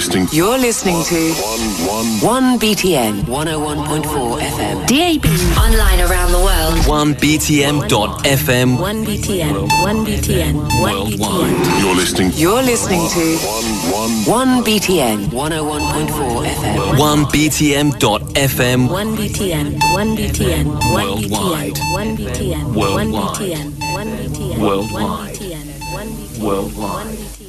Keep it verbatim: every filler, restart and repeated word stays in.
listening. You're listening to one B T N one oh one point four F M. D A B. Online around the world. one B T M dot F M. one B T N. one B T N. one B T N. You're listening. You're listening to one B T N one oh one point four F M. one B T M dot F M. one B T N. one B T N. one B T N. one B T N. one B T N. one B T N. Worldwide. one B T N. one B T N. Worldwide. one B T N.